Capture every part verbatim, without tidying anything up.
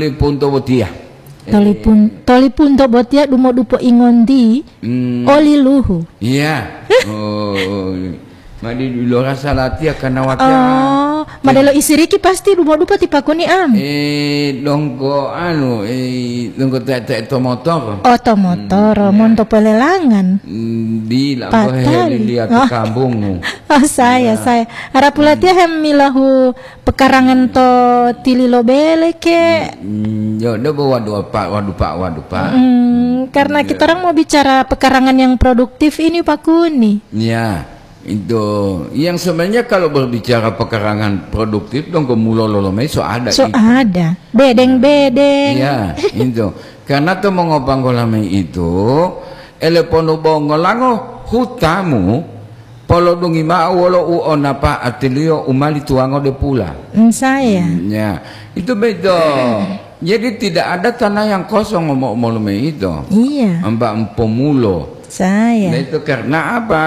toli punto botia. Tolipun tolipun to botia dumo dupo ingondi. Hmm. Oli luhu. Iya. Oh. Madi dulu rasa latihan karena watia. Oh, madalo isiriki pasti dumo dupo tipakuni am. Eh, dongko anu, eh, dongko tek-tek to motor. Oh, to motor, hmm, monto ya. Pelelangan. Di lah boleh lihat oh. Kampung. Oh, saya, ya. Saya. Harap latia hmm. hem milahu pekarangan to tililo bele ke. Hmm, yo, do waduh pak, waduh pak, waduh pak. Hmm, karena ya. Kita orang mau bicara pekarangan yang produktif ini Pak Kuni. Ya. Itu yang sebenarnya kalau berbicara pekarangan produktif dong kemulo lolomai so ada so itu. Ada bedeng bedeng ya itu karena tuh mengobang golame itu elepono bongolango hutamu polo dungi ma wolo uona pa atilio umali tuango de pula mm, saya hmm, ya itu beda. Jadi tidak ada tanah yang kosong ngomong-ngomong itu. Iya mbak pemulo saya nah, itu karena apa.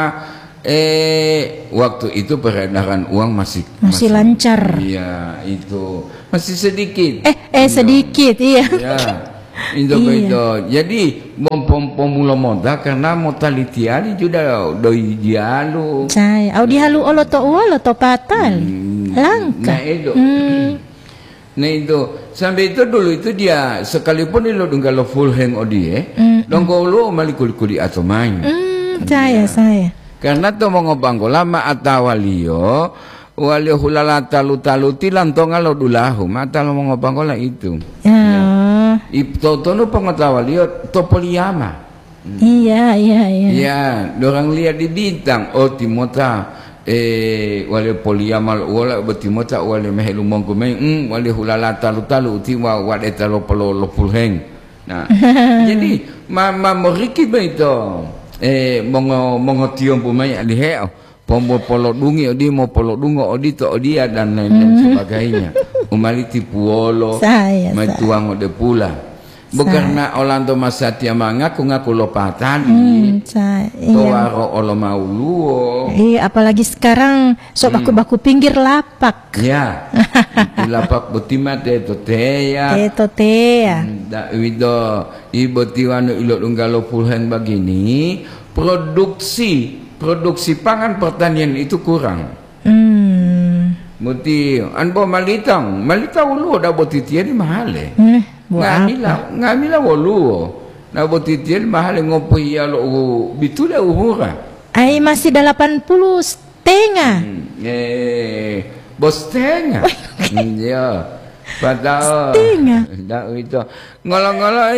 Eh waktu itu peredaran uang masih masih, masih lancar. Iya itu masih sedikit. Eh eh Indo. Sedikit iya. Ya itu iya. Jadi bom pom pemulo moda karena motalitiani juga doi dihalu. Saya au dihalu olo to olo to patal. Hmm. Langka. Nah itu. Hmm. Nah itu sampai itu dulu itu dia sekalipun dia lo dunggalo full hang odie, hmm. dongko lo mali kuli-kuli atau main. Hmm. Saya saya. Karena to mongobanggo lama atawalio walio hulala talu talu tilan to ngalo dulahu mata lo mongobanggo lah itu. Ya. Ya. Ipto to no pengotawalio to poliama. Iya iya iya. Ya, dorang lihat di bintang oh timota eh walio poliama wala betimota walio mehelu mongko me mm walio hulala talu talu tiwa wadeta lo polo lo pulheng. Nah, jadi mama moriki beito. Eh mongo mongo tiom pumai alihe pombo polo dungi odi mo polo dungo odi to odia dan lain-lain sebagainya umali tipuolo metuang ode pula bukarna olanto masati mengaku ngaku lopatali hmm, toaro olo mauluo iya apalagi sekarang sok baku baku pinggir lapak ya lapak betima te totea te totea da wido ibu tiwanu ilo unggalo pulhen begini produksi produksi pangan pertanian itu kurang. Hmm. Muti anbo malitang malitang ulu da botitian mahal eh. Hmm, ngamila ngamila wolu na botitian mahal ngopi ya lo bitula uhura. Ai masih delapan puluh setengah. Hmm. Eh bos setengah. Ya. Padahal setengah. Dak itu ngolong-ngolong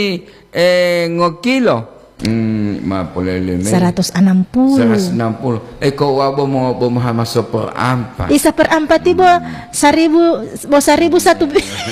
eh ngokilo. Hmm, ma polele me. seratus enam puluh. seratus enam puluh. Eh kau wabo mau mau masuk per ampat. Isa per ampat ibo seribu bo seribu satu.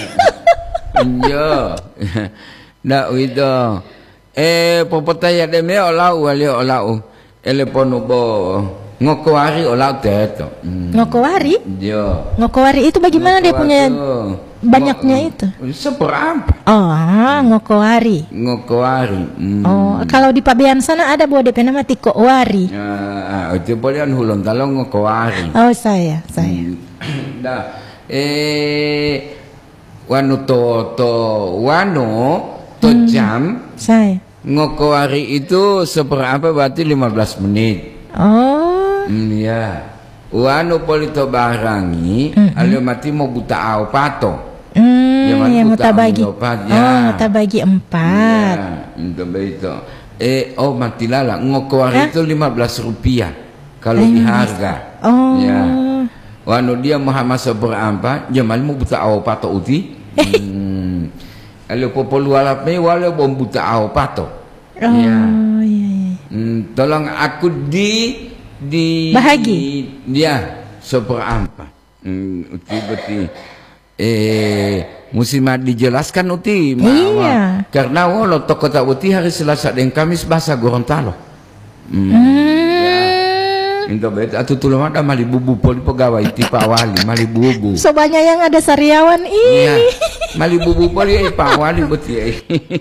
Iya. Dak itu. Eh popotaya de me olau wali olau. Elepono bo ngokowari olau teto. Hmm. Ngokowari? Iya. Ngokowari itu bagaimana dia punya banyaknya itu? Seperempat. Oh, ngokowari. Ngokowari. Hmm. Oh, kalau di Pabean sana ada buat D P nama tikowari. Ah, itu boleh hulon kalau ngokowari. Oh, saya, saya. Hmm. Dah. Eh wanu to to wanu to hmm. jam. Saya. Ngokowari itu seperempat berarti lima belas menit. Oh. Hmm, ya. Wanu polito barangi, mm-hmm. alio mati mau buta au pato. Hmm, ya mau tabagi. Ya. Oh, tabagi empat. Ya, itu begitu. Eh, oh mati lala. Ngokowari itu lima belas rupiah kalau di harga. Oh. Ya. Wanu dia Muhammad seberapa, jamal mau buta au pato uti. Hmm. Alio popolu alap me wale bom buta au pato. Oh, ya. Iya, iya. Hmm, tolong aku di di bahagi dia seperempat. Hmm, uti beti eh musim dijelaskan uti iya. Karena walau toko tak uti hari Selasa dan Kamis bahasa Gorontalo. Hmm. Hmm. Itu bet atu tulung ada mali bubu poli pegawai tipe awali mali bubu. Sobanyak yang ada sariawan ini. Iya. Mali bubu poli eh Pak Wali beti eh.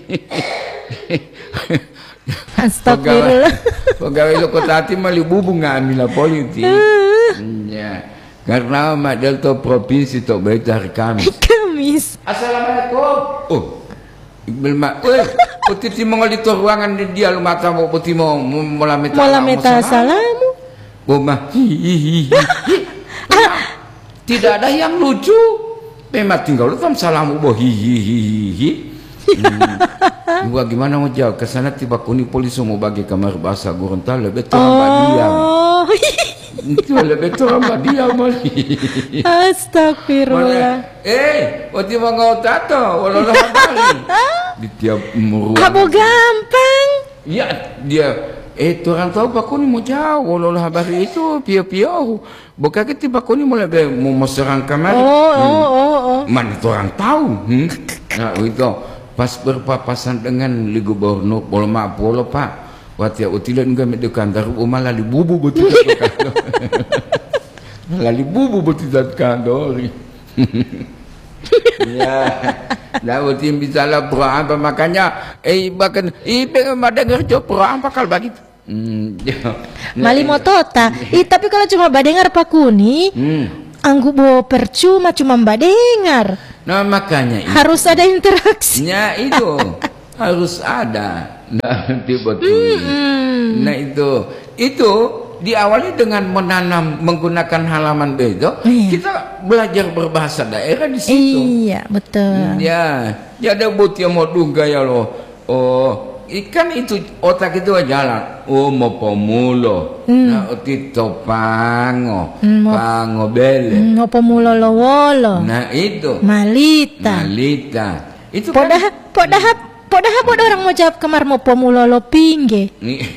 Astagfirullah. Pegawai lo kota hati mali bubu ngamila politik. Ya, karena mak delta provinsi to baik dari kami. Kami. Kamis. Assalamualaikum. Oh. Iqbal mak. Weh, putih ti mongol itu ruangan di dia lu mata mau putih mau mola meta. Mola meta salamu. Boma. Tidak ada yang lucu. Memang tinggal lu tam salamu boh hihihi. Hmm. Gua gimana mau jawab ke sana tiba kuni polisi mau bagi kamar bahasa Gorontalo betul oh. diam. Itu lebih betul diam mali. Astagfirullah. Eh, waktu mau ngau tato, walau lah kali. Di tiap muruan. Abo gampang. Ya dia. Eh, tu orang tahu pak kuni mau jauh, walau lah hari itu pio-pio. Bukan kita pak kuni mulai mau mau serang kamar. Oh, hmm. oh, oh, oh. Mana tu orang tahu? Hmm? Nah itu. Pas berpapasan dengan li gubernur polo mak polo pak watia utilan enggak medekan daru umala li bubu betul kan lali bubu betul kan dori ya dah utim bisalah pro apa makanya eh bahkan eh pengen dengar jo pro apa kal begitu hmm mali motota eh tapi kalau cuma badengar pak kuni hmm. Anggu bo percuma cuma badengar. Nah makanya itu. Harus ada interaksinya itu harus ada. Nah tiba-tiba. Mm-hmm. Nah itu itu diawali dengan menanam menggunakan halaman bedo. Iya. Kita belajar berbahasa daerah di situ. Iya betul. Ya, ya ada buat yang mau duga ya lo. Oh, ikan itu otak itu jalan. Oh mau pemulo. Hmm. Nah uti topango, hmm, pango bele. Hmm, mau pemulo lo wolo. Nah itu. Malita. Malita. Itu podah, kan. Podah, podah, podah orang mau jawab kamar mau pemulo lo pingge.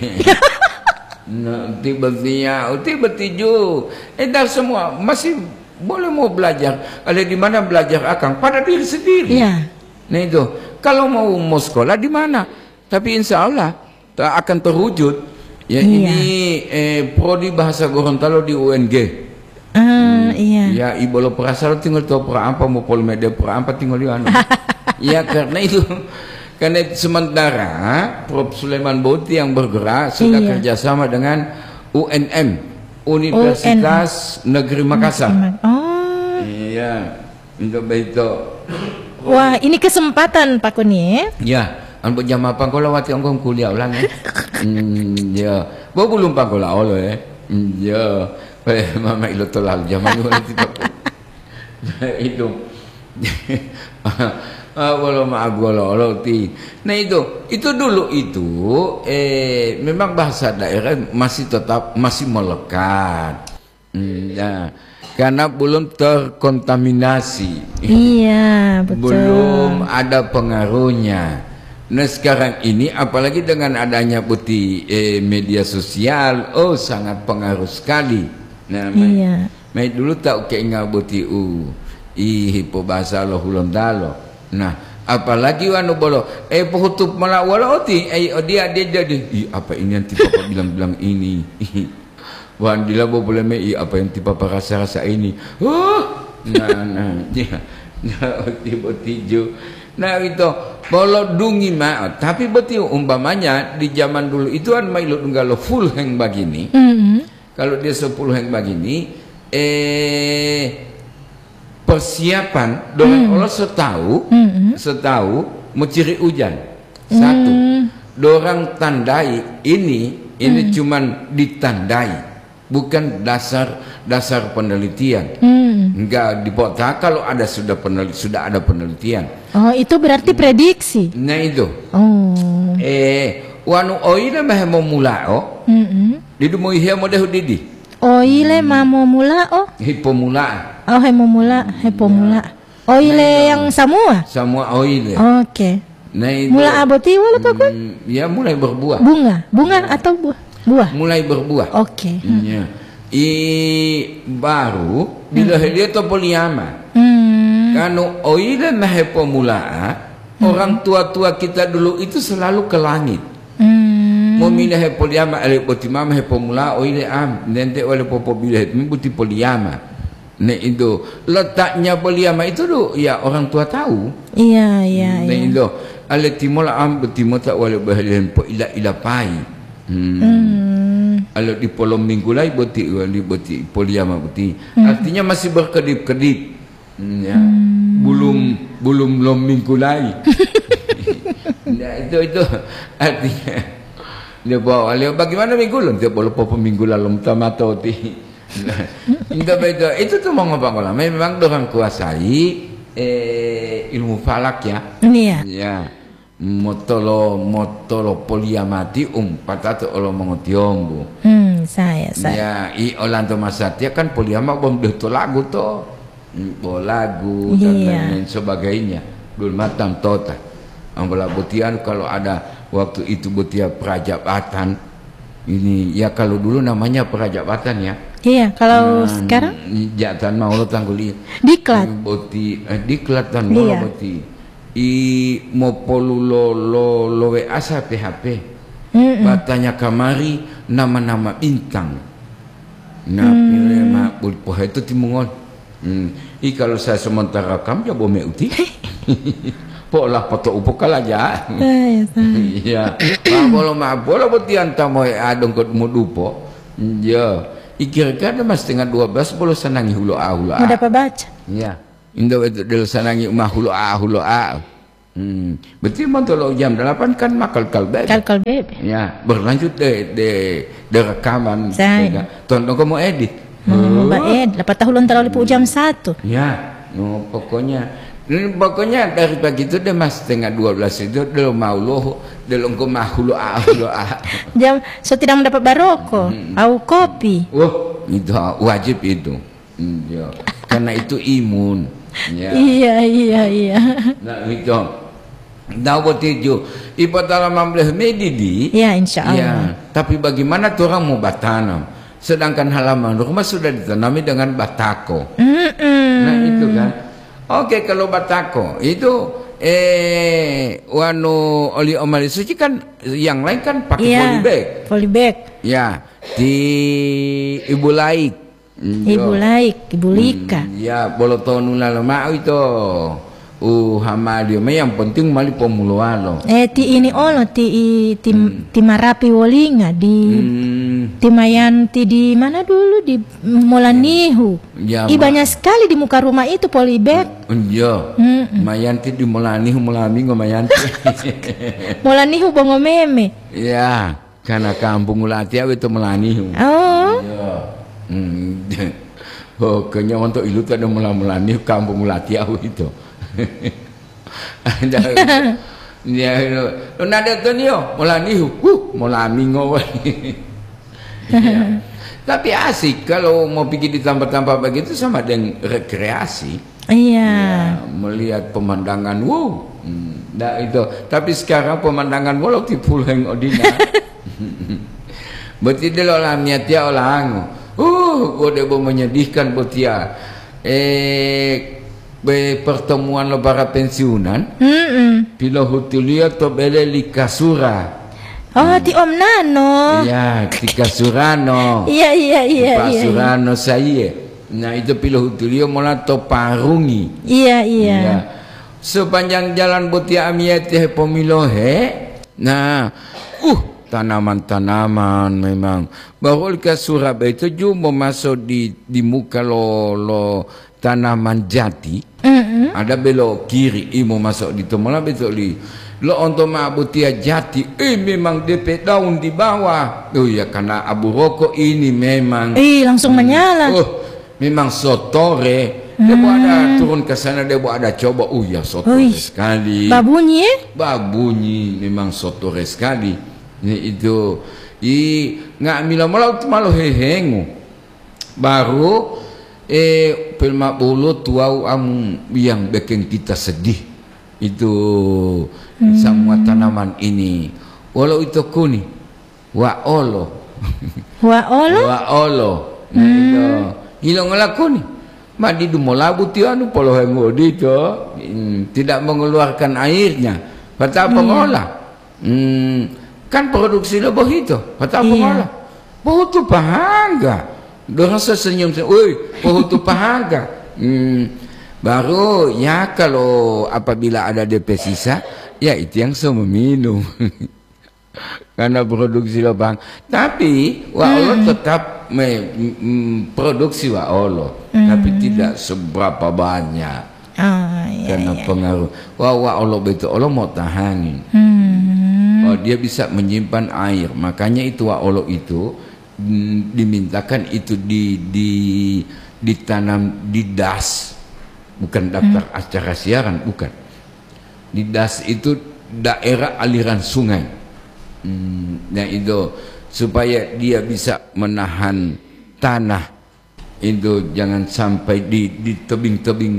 Nah tiba-tiba, tiba-tiba. Eh dah semua masih boleh mau belajar. Ada di mana belajar akang pada diri sendiri. Ya. Nah itu. Kalau mau mau sekolah di mana? Tapi insya Allah tak akan terwujud ya iya. Ini eh, prodi bahasa Gorontalo di U N G. Uh, hmm, iya. Ya ibu lo perasaan tinggal tahu per apa mau polmedia per apa tinggal di mana. Ya karena itu karena itu sementara Prof Sulaiman Boti yang bergerak sudah iya. kerjasama dengan U N M Universitas U N M. Negeri Makassar. Oh. Iya untuk itu. Wah ini kesempatan Pak Kuni. Ya. Anpo jam apa kau lawat yang kau kuliah ulang ya? Hmm, ya. Bawa belum pak kau lah oleh. Hmm, ya. Eh, mama ilo tolak zaman itu nanti tak. Itu. Ah, walau maaf walau walau ti. Nah itu, itu dulu itu, eh, memang bahasa daerah masih tetap masih melekat. Hmm, ya. Karena belum terkontaminasi. Iya, betul. Belum ada pengaruhnya. Nah sekarang ini apalagi dengan adanya putih eh, media sosial, oh sangat pengaruh sekali. Nah, iya. Mai dulu tak keingat putih u, i hipo bahasa lo hulondalo. Nah apalagi wanu bolo, eh pehutup malah walau ti, eh dia dia jadi, apa ini yang tipe bilang-bilang ini. Wan dila boleh mei apa yang tipe rasa-rasa ini. Oh, nah nah dia, nah tipe tijo. Nah itu kalau dungi mah, tapi betul umpamanya di zaman dulu itu kan mailo kalau full hang begini. Mm-hmm. Kalau dia sepuluh hang begini, eh persiapan dorang mm. Allah setahu, mm-hmm. setahu menciri hujan satu. Mm. Dorang tandai ini, ini mm. cuman ditandai. Bukan dasar dasar penelitian, hmm. enggak dipota kalau ada sudah penelitian, sudah ada penelitian. Oh itu berarti prediksi. Nah itu. Oh. Eh, wanu oile mah mau mulao. Hmm. Didu mau ihya mau dehu didi. Oile mah mau mulao. Hipomula. Oh hemo mula, hipomula. Oile nah, yang semua. Semua oile. Oke. Okay. Nah itu. Mula aboti wala pak kun? Ya mulai berbuah. Bunga, bunga ya. Atau buah? Buah. Mulai berbuah. Oke. Okay. Ya. I baru bila hmm. dia to poliama. Hmm. Kanu oile mahe pemulaa, hmm. orang tua-tua kita dulu itu selalu ke langit. Hmm. Mau milih poliama ale potimama he pemula oile am, nente oleh popo bila buti poliama. Nah itu letaknya poliama itu do ya orang tua tahu. Iya iya. Nah iya. itu ale timola am betimota oleh bahlen po ila ila pai. Hmm. Hmm. Kalau di polom minggu lai boti wali boti poliama boti. Hmm. Artinya masih berkedip-kedip. Ya. Hmm. Belum belum belum minggu lagi. Nah, itu itu artinya dia bawa dia bagaimana minggu lalu dia boleh apa minggu lalu tamatau ti. Itu itu itu tuh mau ngapa ngolah. Memang orang kuasai eh, ilmu falak ya. Iya. Ya. Motolo motolo poliamati umpat atau olo mengotiombu. Hmm, saya saya. Ya, i olanto masatia kan poliama bom deto lagu to. Bo lagu dan Iya. lain sebagainya. Dul matam tota. Ambala butian kalau ada waktu itu butia perajabatan ini ya kalau dulu namanya perajabatan ya. Iya, kalau Nah, sekarang jatan mau lo tangguli. diklat. Boti eh, diklat dan mau Iya. boti. I mo polu lo lo lo we asa P H P. Mm-mm. Batanya kamari nama-nama bintang. Nah, Hmm. pilih mak bulpoh itu timungon. Hmm. I kalau saya sementara kam ya bome uti. Pola foto upokal aja. Saya saya. Iya. Ma bolo ma bolo butian tamu adong kot mudupo. Ya. Ikir-kir mas tengah dua belas bolo sanangi hulu a hulu a. Mau dapat baca? Ya. Indo itu del sanangi umah hulu a hulu a. Hmm. Berarti mantolo jam delapan kan makal kalbe. Kalkal bebe. Ya, berlanjut de de, de rekaman. Saya. Tonton kamu edit. Hmm, Mbak Ed, dapat tahu lon terlalu jam satu. Ya, no, pokoknya ini pokoknya dari pagi itu dia mas setengah dua belas itu dia mau loh, dia longko mahulu ah hulu ah. Jam so tidak mendapat baroko, au kopi. Wah, itu wajib itu. Hmm, ya. Karena itu imun. Ya. Iya iya iya. Nah, itu. Dah buat itu. Ibu dalam membelah medidi. Ya insya Allah. Ya, tapi bagaimana tuh orang mau batanam? Sedangkan halaman rumah sudah ditanami dengan batako. Mm-mm. Nah itu kan. Oke, kalau batako itu eh wanu oli omali suci kan yang lain kan pakai Iya, polybag. polybag. Ya, di Ibu Laik. Ibu Laik, Ibu Lika. Hmm, ya, bolo tahun lalu mau itu. Uh, hamadio me yang penting mali pomulualo. Eh ti ini ono ti i- ti, ti Marapi Wolinga di Hmm, ti Mayanti di mana dulu di Molanihu. ya, Ih, banyak sekali di muka rumah itu polybag. iya. Mm-mm. Mayanti di mulani mulami ngomayanti. Molanihu bongo meme. Ya, karena kampung ulati itu melani. Oh, Ya. Hmm. Oh, kayaknya untuk ilu ada mula-mulani kampung ulati itu. Ada. Ya, lo nada tu ni yo, mulani hu, mulami ngowe. Ya. Tapi asik kalau mau pergi di tempat-tempat begitu sama dengan rekreasi. iya. Ya, melihat pemandangan wow. Hmm, nah itu. Tapi sekarang pemandangan walau di Pulheng Odina. Berarti dia olah niatnya olah anu. Uh, gua dia menyedihkan betia. Eh be pertemuan lebaran pensiunan. Mm-mm. Pila hutulia to bele li kasura. Oh, ti Om Nano. Ya, di kasurano. Iya iya iya Pak iya. Surano saya. Nah itu pila hutulia mula to parungi. Iya iya. Ya. Sepanjang jalan Botia Amiete Pomilohe. Nah, uh tanaman-tanaman memang. Baru ke Surabaya itu juga masuk di di muka lo lo tanaman jati. Mm-mm. Ada belok kiri, imo masuk di malah betul li. Lo untuk Botia jati, eh memang D P daun di bawah. Oh ya karena abu rokok ini memang. Ih, langsung menyala. Oh, memang sotore. Dia buat ada turun ke sana dia buat ada coba. Oh ya sotore Ui. sekali. Babunyi eh? Babunyi memang sotore sekali. Ini itu i nggak mila malau malu hehengu. Baru eh pelmak bulu tuau am yang bikin kita sedih itu hmm. semua tanaman ini. Walau itu kuning, wa olo. Wa olo? Wa olo. Nah, itu hilang ngelakuni. Madi dumolabu tianu polo hengo dito hmm, tidak mengeluarkan airnya. Kata apa ngolah? Hmm, kan produksi lo begitu. Kata apa ngolah? Behutu pahangga. Dorang sesenyum, woi, behutu pahangga. Hmm, baru ya kalau apabila ada D P sisa, ya itu yang saya meminum. Karena produksi lo bang. Tapi wa Allah tetap me, mm, produksi wa Allah. Hmm. tapi tidak seberapa banyak. Ah, iya, Karena iya. pengaruh. Wah, wah Allah betul, Allah mau tahanin. Hmm. Oh, dia bisa menyimpan air. Makanya itu wah Allah itu mm, dimintakan itu di di ditanam di das, bukan daftar hmm. acara siaran, bukan. Di das itu daerah aliran sungai. Hmm, nah itu supaya dia bisa menahan tanah itu, jangan sampai di di tebing-tebing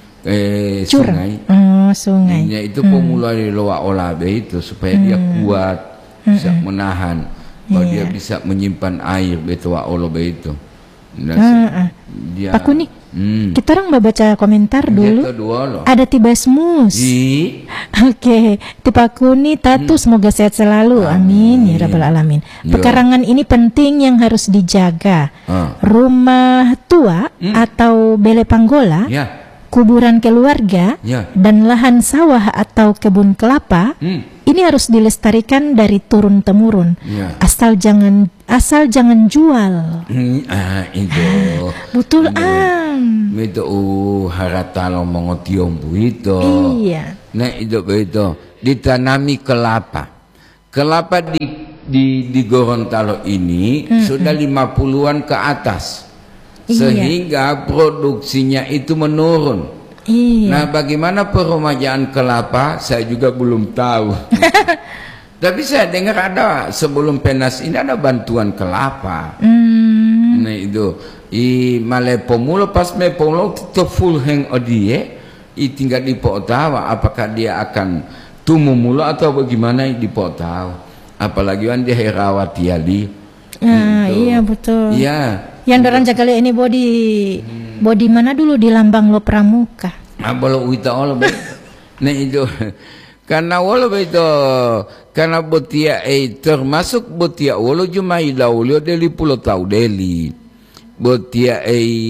eh, sungai. Oh, sungai. Ya, itu hmm. pemula di loa olabe itu supaya hmm. dia kuat, bisa hmm. menahan, kalau yeah. dia bisa menyimpan air betul wa olabe itu. Nah, ah, ah. dia, Pak Kuni, hmm. kita orang baca komentar dulu. Ada Tibasmus. Oke, okay. Pak Kuni Tatu hmm. semoga sehat selalu. Amin, Amin. Ya Rabbal Alamin. Yo. Pekarangan ini penting yang harus dijaga. Ah. Rumah tua hmm. atau bele panggola. Ya. Kuburan keluarga ya. Dan lahan sawah atau kebun kelapa hmm. ini harus dilestarikan dari turun temurun. Ya. Asal jangan asal jangan jual. Hmm, ah, itu betul am. Itu uh, haratalo mongotiombu itu. Iya. Nah itu itu ditanami kelapa. Kelapa di di di Gorontalo ini hmm, sudah hmm. lima puluhan ke atas. Sehingga iya. produksinya itu menurun. Iya. Nah, bagaimana peremajaan kelapa saya juga belum tahu. Tapi saya dengar ada sebelum Penas ini ada bantuan kelapa. Mm. Nah itu i male pomulo pas me pomulo to full hang odie i tinggal di potawa apakah dia akan tumbuh mulu atau bagaimana di potawa. Apalagi kan dia herawat tiali. Ah, iya betul. Iya. Yang dorang jaga ini body hmm. body mana dulu di Lambang Lo Pramuka. Ah bolo wita olo be. Nah itu karena wolo itu karena botia eh termasuk botia wolo cuma ilaulio deli pulau tahu deli. Botia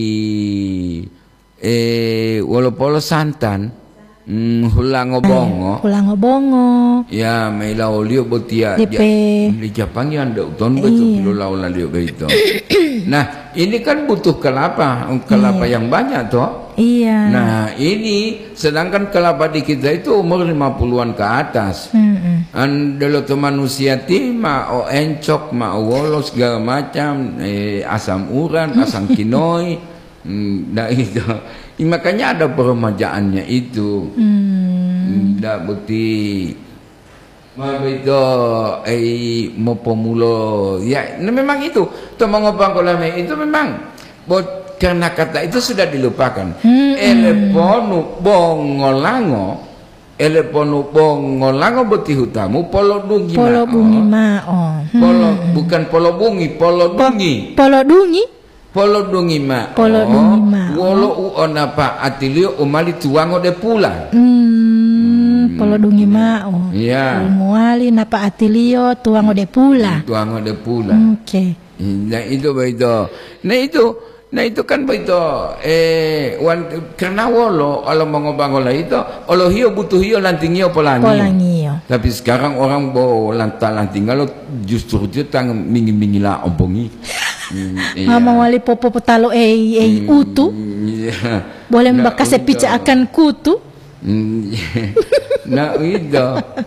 eh eh wolo polo santan. Hmm, hulango bongo. Eh, hulango bongo. Ya, may laulio botia. D P. Di Jepang ya ada uton betul kilo laula dia begitu. Nah, ini kan butuh kelapa, kelapa iya. yang banyak toh. Iya. Nah, ini sedangkan kelapa di kita itu umur lima puluhan ke atas. Mm-mm. Andelo to manusia ti ma o encok, ma o wolo segala macam, eh, asam urat, asam kinoi. Hmm, nah itu. Ya, makanya ada peremajaannya itu. Hmm. Ndak bukti mabito eh mau pemulo ya nah, memang itu tomongopang kolame itu memang buat karena kata itu sudah dilupakan. Hmm. Eleponu bongolango eleponu bongolango beti hutamu polo dungi polo bungi mao hmm. polo bukan polo bungi polo dungi polo dungi Polo dungi ma, polo dungi ma, wolo uona pa atilio umali tuango de pula. Hmm, polo dungi ma, oh. Iya. Umuali napa atilio tuango de pula. Tuango de pula. Oke. Okay. Nah itu begitu. Nah itu, nah itu kan begitu. Eh, wan, karena wolo, kalau mengobangola itu, olo hio butuh hio lantingio polangio. Polangio. Tapi sekarang orang bawa lantal lantingalo justru itu tang mingi mingi lah ombongi. Hmm, iya. Mama wali popo potalo eh eh hmm, utu iya. Boleh nah, membakas pica akan kutu hmm, iya. Nah itu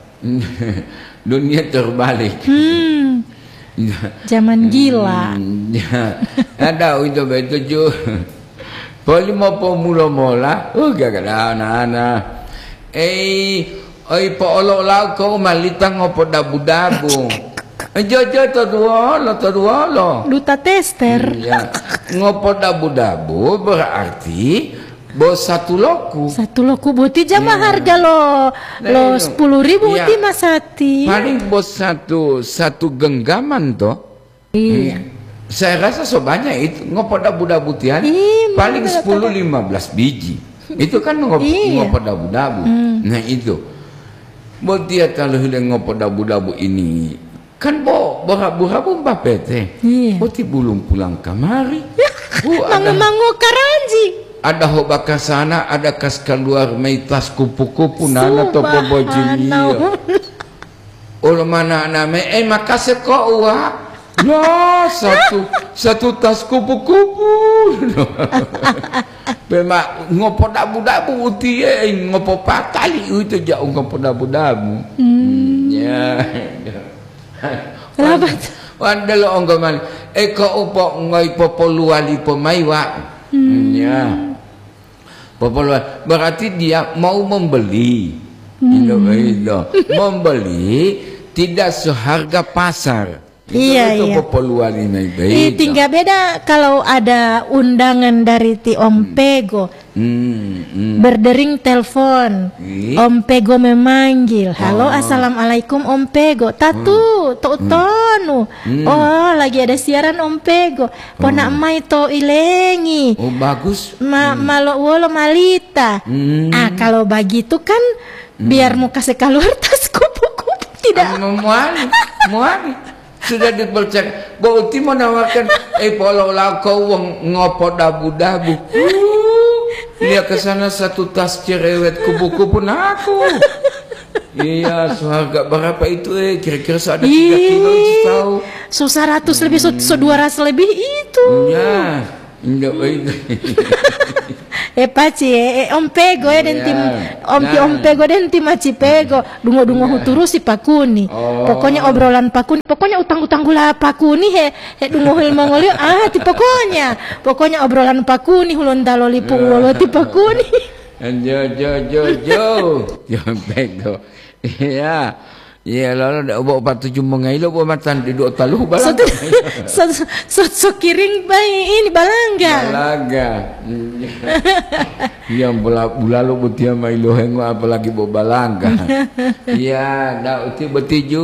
dunia terbalik hmm. Zaman gila hmm, ya. Ada itu betul Poli mau pemulo mola oh gak ada anak-anak eh oi po olo lau kau malita ngopo dabu-dabu Jojo toduolo toduolo duta tester ya ngopo dabu-dabu berarti bos satu loku satu loku buti jama ya. Harga lo nah, lo sepuluh ribu ya. Buti masati paling bos satu satu genggaman toh iya hmm. Saya rasa so banyak itu ngopo dabu-dabu tian paling sepuluh lima belas biji itu kan ngopo, iya. ngopo dabu-dabu hmm. Nah itu buat dia kalau ngopo dabu-dabu ini kan bo borabu-rabu mbak pete iya. Boti belum pulang kamari mangu-mangu karanji ada hoba kasana ada kas keluar meitas kupu-kupu nana topo bojimia olo mana name eh makase ko uwa Ya, satu satu tas kupu-kupu. Memang ngopo dabu-dabu uti eh ngopo patali itu jauh ngopo dabu-dabu. Hmm. Ya. Kenapa? Wanda lo onggoman eko upo ngai popoluali pomaiwa. Hmm. Ya. Popoluali berarti dia mau membeli. Hmm. Itu, membeli tidak seharga pasar. Iya, itu iya. Tinggal beda kalau ada undangan dari ti Om Pego. Hmm, hmm. Berdering telepon. Hmm. Om Pego memanggil. Halo, oh. Assalamualaikum Om Pego. Tatu, hmm. to tonu. Hmm. Oh, lagi ada siaran Om Pego. Pona oh. mai to ilengi. Oh, bagus. Ma hmm. malo wolo malita. Hmm. Ah, kalau begitu kan hmm. biar mau kasih keluar tas kupu-kupu tidak. Muani, muani. Sudah dipercaya Bauti menawarkan eh polo kau ngopo dabu-dabu uh, dia kesana satu tas cerewet kupu-kupu aku iya seharga berapa itu eh kira-kira ada tiga kilo itu tahu susah ratus hmm. lebih so dua ratus lebih itu ya enggak baik eh paci eh Om Pego ya dan tim Om nah. Om Pego dan tim Maci Pego dungo-dungo nah. Huturu si Pakuni oh. Pokoknya obrolan Pakuni pokoknya utang-utang gula Pakuni he he dungo hil mangolio ah ti pokoknya pokoknya obrolan Pakuni hulun daloli puulo ti Pakuni jo jo jo jo Om Pego ya iya lalu ada obat obat tujuh mengai lo obat matan di dua taluh balang so so so, so kiring bayi ini balangga balangga yang bola bola lo betia mai lo hengo apalagi bo balangga iya dah uti betiju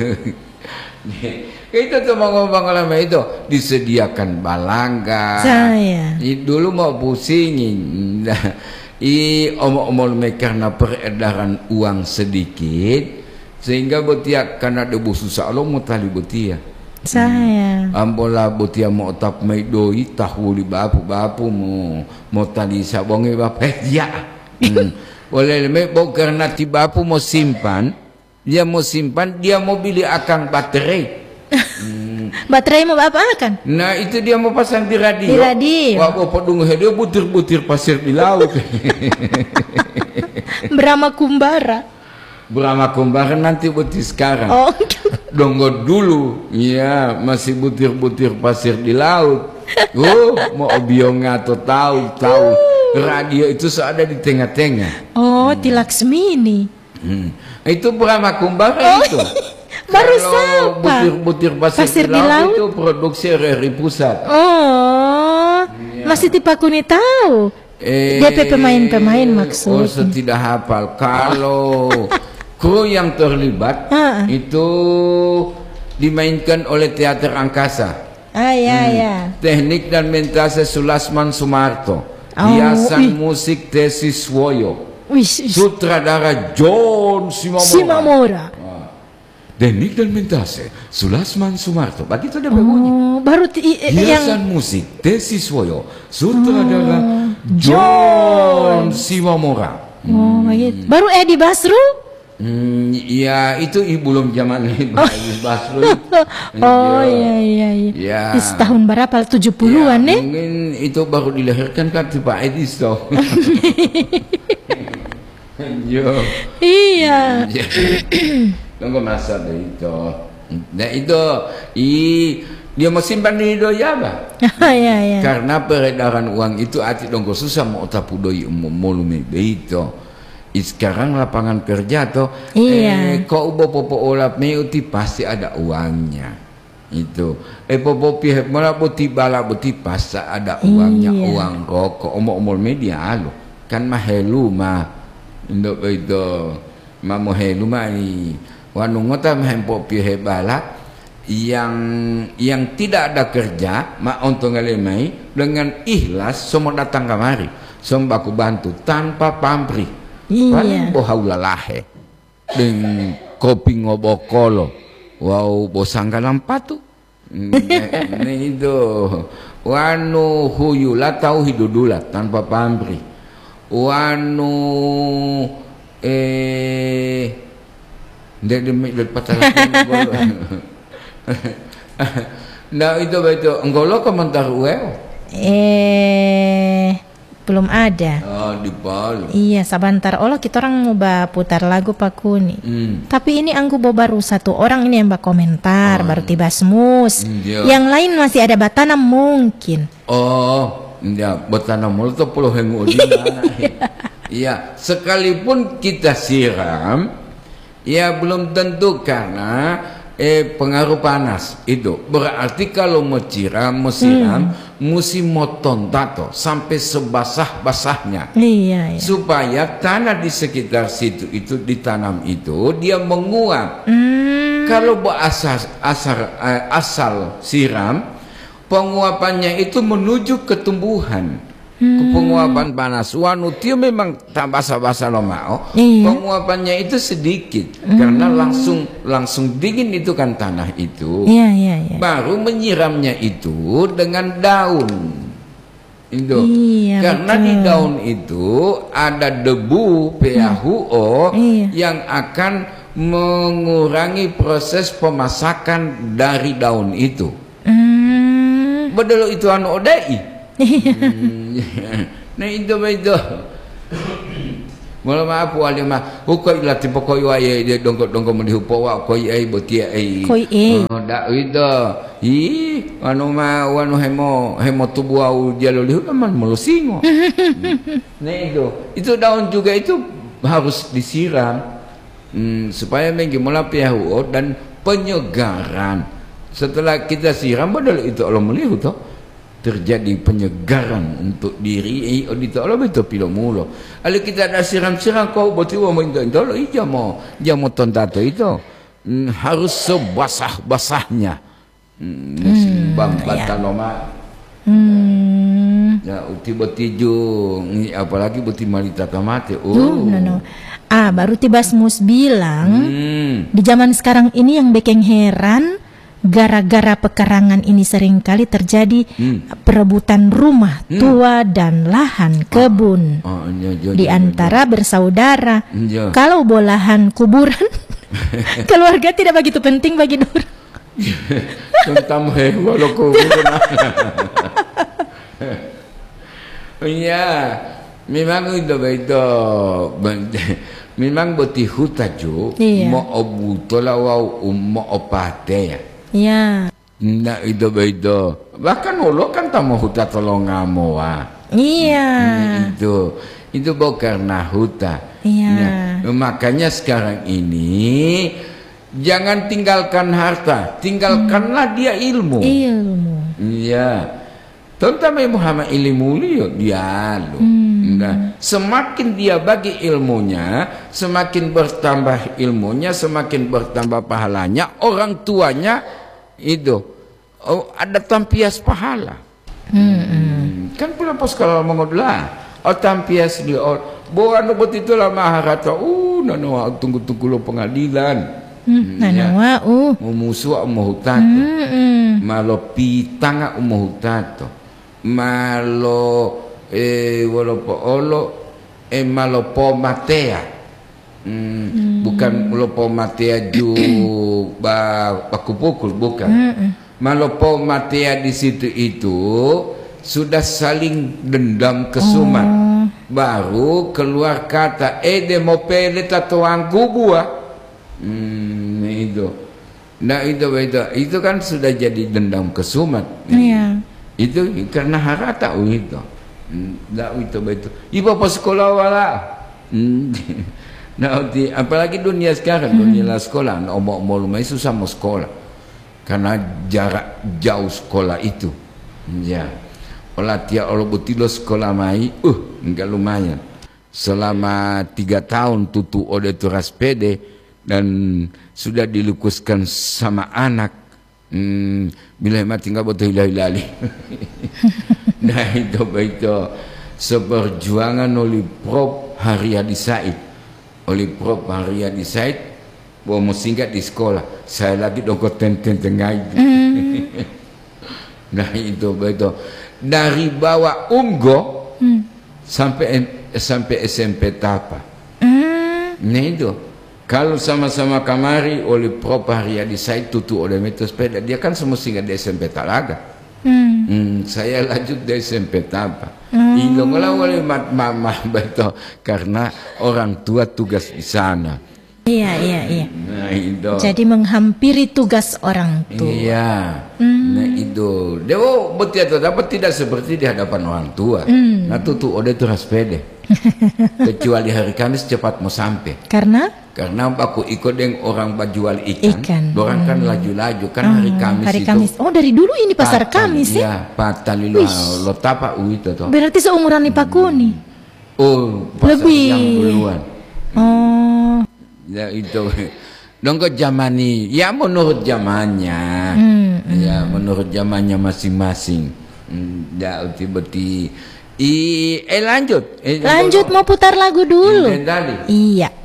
itu tuh ngomong lama itu disediakan balangga saya dulu mau pusingin i omong-omong mereka karena peredaran uang sedikit sehingga betia karena debu susah lo mau tali betia saya ambola betia mau tap mai doi tahu li bapu bapu mau mau tali sabonge bap eh dia hmm. boleh me bo karena ti bapu mau simpan dia mau simpan dia mau beli akang baterai hmm. Baterai mau apa akan nah itu dia mau pasang di radio di radio wah bapak dungu dia butir-butir pasir di laut Brahma Kumbara Brahma Kumbara nanti butir sekarang. Oh. Donggo dulu, iya masih butir-butir pasir di laut. Oh, mau biong atau tahu tahu radio itu ada di tengah-tengah. Oh, hmm. Di Laksmini. Hmm. Itu Brahma Kumbara oh. Itu. Baru siapa? Butir-butir pasir, pasir di, laut di laut itu produksi R R I Pusat. Oh, ya. Masih di Pakuni tahu. Eh, D P pemain-pemain maksudnya. Oh, tidak hafal. Kalau kru yang terlibat ha. Itu dimainkan oleh Teater Angkasa. Ah ya hmm. ya. Teknik dan mentase Sulasman Sumarto. Oh, hiasan musik Tesi Swoyo. Sutradara John Simamora. Simamora. Ah. Teknik dan mentase Sulasman Sumarto. Begitu dia berbunyi. Oh, baru hiasan yang... musik Tesi Swoyo. Sutradara oh. John Simamora. Oh, hmm. Baru Edi Basro. Hmm, ya itu belum zaman Edi Basro. Oh iya iya iya. Ya. Di tahun berapa? tujuh puluhan ya, nih? Mungkin itu baru dilahirkan kan si Pak Edi so. Iya. Tunggu masa itu. Nah itu i dia mau simpan di doi apa? Ya, ya. Karena peredaran uang itu ati dongko susah mau tapu doi molume itu. Sekarang lapangan kerja atau iya. eh kau bopo olap meuti pasti ada uangnya itu. Eh bopo pihak malah boti bala boti pasti ada uangnya iya. Uang rokok omol-omol media alo kan mahelu mah indok itu mah mahelu mah i wanu ngota mahempo pihak bala yang yang tidak ada kerja mak ontong ngalemai dengan ikhlas semua datang kemari semua baku bantu tanpa pamrih. Iya. Bo haulalahe dengan kopi ngobokolo wow bosangga lampatu ini itu wanu huyula tahu hidudulat tanpa pamrih wanu eh dari dari patah Nah itu itu enggolo komentar uel. Eh belum ada. Oh di Palu. Iya sabantar Allah kita orang mau putar lagu Pak Kuni. Hmm. Tapi ini anggu baru satu orang ini yang komentar, Oh. baru tiba smus. Hmm, iya. Yang lain masih ada batanam mungkin. Oh, ya betanam mulu tuh puluh hengu di mana? Iya, sekalipun kita siram, ya belum tentu karena eh pengaruh panas itu. Berarti kalau mau siram, mau siram, hmm. mesti motong tato sampai sebasah-basahnya. Iya, iya. Supaya tanah di sekitar situ itu ditanam itu dia menguap. Hmm. Kalau asal asal asal siram, penguapannya itu menuju ke tumbuhan. Hmm. Penguapan panas wanu dia memang tak basah-basah lo mau. Iya. Penguapannya itu sedikit hmm. karena langsung langsung dingin itu kan tanah itu. Iya, iya, iya. Baru menyiramnya itu dengan daun. Itu. Iya, karena betul. di daun itu ada debu P A H O hmm. iya. yang akan mengurangi proses pemasakan dari daun itu. Hmm. Bedelo itu anu odai. Hmm, nah itu itu malah maaf wali mah ukoi lah tipe koi wae dia dongkok dongkok melihupo wa koi ai botia ai koi ai dak itu hi anu mah wanu hemo hemo tubuh au jalo lihu man melusingo. Nah itu itu daun juga itu harus disiram hmm, supaya menggimana P A H O dan penyegaran. Setelah kita siram padahal itu Allah melihu toh terjadi penyegaran untuk diri eh di Allah betul pilo mulo. Kalau kita ada siram-siram kau betul mau itu itu lo iya mau jamu tontato itu hmm, harus sebasah-basahnya. Hmm, hmm, bang bataloma. Hmm. Ya uti betiju apalagi beti malita tamate. Oh. Duh, no, no. Ah baru tiba Smus bilang hmm. di zaman sekarang ini yang bikin heran. Gara-gara pekarangan ini seringkali terjadi hmm. perebutan rumah hmm. tua dan lahan kebun oh, oh, iya, iya, di antara iya. bersaudara. Iya. Kalau bolahan kuburan, keluarga tidak begitu penting bagi Nur. Tentang walau kuburan. Iya, memang itu itu. Memang beti hutaju iya. Mo obutola wau mo opate ya. Ya. Nah itu itu. Bahkan ulo kan tamu huta tolong ngamoa. Iya. Nah, itu itu bukan karena huta. Iya. Nah, makanya sekarang ini jangan tinggalkan harta, tinggalkanlah hmm. dia ilmu. Ilmu. Iya. Tentang Muhammad ilmu liyo dia lo. Hmm. Nah, semakin dia bagi ilmunya, semakin bertambah ilmunya, semakin bertambah pahalanya. Orang tuanya itu oh, ada tampias pahala. Hmm. Hmm. Kan pula pas kalau mengodlah, oh tampias dia oh, bawa nubut itulah maharata. Uh, nana tunggu-tunggu lo pengadilan. Hmm. Nana wa uh. Memusuh umuhutato. Hmm. Malo pitanga umuhutato. Malo eh walaupun olo eh malo po matea hmm, hmm. bukan malo po matea ju ba pakupukul bukan hmm. malo po matea di situ itu sudah saling dendam kesumat oh. baru keluar kata eh demo pele tatoang gua hmm, itu nah itu itu itu kan sudah jadi dendam kesumat iya. Itu karena harata itu. Ndak itu betul. Ibu pas sekolah wala. Nah, apalagi dunia sekarang, dunia lah sekolah, omong-omong lumai susah mau sekolah. Karena jarak jauh sekolah itu. Ya. Olah tiap orang butilo sekolah mai, uh, enggak lumayan. Selama tiga tahun tutu ode turas pede dan sudah dilukuskan sama anak. Hmm, bila mati nggak betul hilah-hilali. Nah itu itu seperjuangan oleh Prof Haryadi Said, oleh Prof Haryadi Said, bawa singkat di sekolah. Saya lagi dongkot tenten tengah itu. Mm. Nah itu itu dari bawah umgo mm. sampai sampai S M P Tapa. Mm. Nah itu Kalau sama-sama kamari oleh Prof Haryadi Said tutu oleh metode sepeda, dia kan semestinya di S M P Talaga. Hmm. Hmm, saya lanjut di S M P Tapa. Hmm. Ilong lah oleh mat mama betul karena orang tua tugas di sana. Iya iya iya. Nah, itu. Jadi menghampiri tugas orang tua. Iya. Hmm. Nah itu. Dia oh, betul dapat tidak seperti di hadapan orang tua. Hmm. Nah tutu oleh tuh sepeda. Kecuali hari Kamis cepat mau sampai. Karena? Karena aku ikut dengan orang berjual ikan. Ikan. Orang kan laju-laju kan oh, hari Kamis hari itu. Kamis. Oh dari dulu ini pasar Patan, Kamis ya? Iya, Patan lo lo tapa itu toh. Berarti seumuran Pak Kuni. Oh, pasar lebih yang duluan. Oh. Ya itu. Dong ke zaman ini, ya menurut zamannya. Hmm, ya hmm. menurut zamannya masing-masing. Ya uti-uti. I, eh lanjut. Eh, lanjut mau putar lagu dulu. Iya.